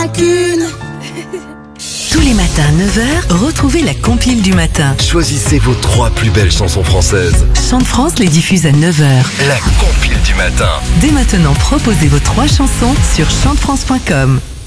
Tous les matins à 9h, retrouvez la compile du matin. Choisissez vos 3 plus belles chansons françaises. Chante France les diffuse à 9h. La compile du matin. Dès maintenant, proposez vos 3 chansons sur chantefrance.com.